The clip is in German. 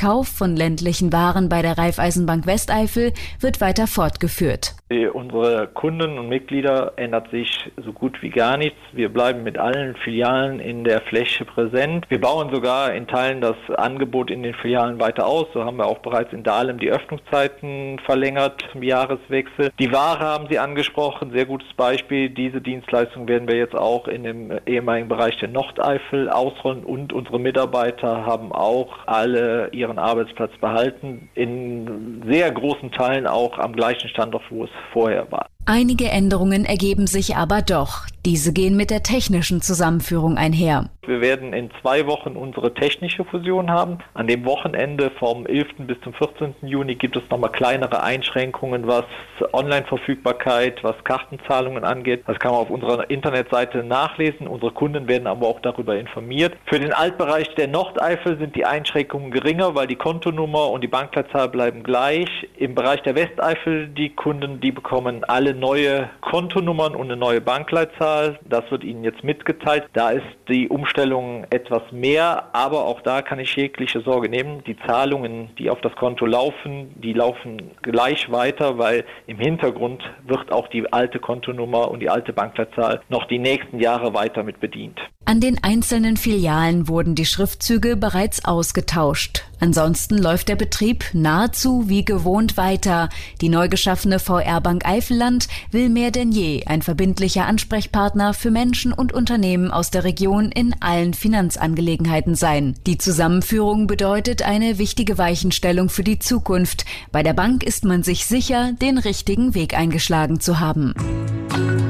Verkauf von ländlichen Waren bei der Raiffeisenbank Westeifel wird weiter fortgeführt. Für unsere Kunden und Mitglieder ändert sich so gut wie gar nichts. Wir bleiben mit allen Filialen in der Fläche präsent. Wir bauen sogar in Teilen das Angebot in den Filialen weiter aus. So haben wir auch bereits in Dahlem die Öffnungszeiten verlängert zum Jahreswechsel. Die Ware haben Sie angesprochen, sehr gutes Beispiel. Diese Dienstleistung werden wir jetzt auch in dem ehemaligen Bereich der Nordeifel ausrollen und unsere Mitarbeiter haben auch alle ihren Arbeitsplatz behalten. In sehr großen Teilen auch am gleichen Standort, wo es vorher war. Einige Änderungen ergeben sich aber doch. Diese gehen mit der technischen Zusammenführung einher. Wir werden in 2 Wochen unsere technische Fusion haben. An dem Wochenende vom 11. bis zum 14. Juni gibt es nochmal kleinere Einschränkungen, was Online-Verfügbarkeit, was Kartenzahlungen angeht. Das kann man auf unserer Internetseite nachlesen. Unsere Kunden werden aber auch darüber informiert. Für den Altbereich der Nordeifel sind die Einschränkungen geringer, weil die Kontonummer und die Bankleitzahl bleiben gleich. Im Bereich der Westeifel, die Kunden, die bekommen alle neue Kontonummern und eine neue Bankleitzahl. Das wird Ihnen jetzt mitgeteilt. Da ist die Umstellung etwas mehr, aber auch da kann ich jegliche Sorge nehmen. Die Zahlungen, die auf das Konto laufen, die laufen gleich weiter, weil im Hintergrund wird auch die alte Kontonummer und die alte Bankleitzahl noch die nächsten Jahre weiter mit bedient. An den einzelnen Filialen wurden die Schriftzüge bereits ausgetauscht. Ansonsten läuft der Betrieb nahezu wie gewohnt weiter. Die neu geschaffene VR-Bank Eifelland will mehr denn je ein verbindlicher Ansprechpartner für Menschen und Unternehmen aus der Region in allen Finanzangelegenheiten sein. Die Zusammenführung bedeutet eine wichtige Weichenstellung für die Zukunft. Bei der Bank ist man sich sicher, den richtigen Weg eingeschlagen zu haben.